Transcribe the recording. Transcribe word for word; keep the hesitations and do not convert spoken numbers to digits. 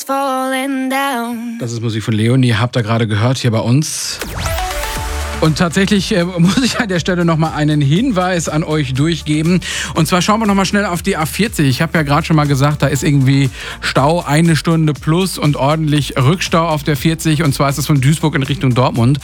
falling down. Das ist Musik von Leonie, habt ihr gerade gehört hier bei uns. Und tatsächlich äh, muss ich an der Stelle nochmal einen Hinweis an euch durchgeben. Und zwar schauen wir nochmal schnell auf die A vierzig. Ich habe ja gerade schon mal gesagt, da ist irgendwie Stau eine Stunde plus und ordentlich Rückstau auf der vierzig. Und zwar ist es von Duisburg in Richtung Dortmund.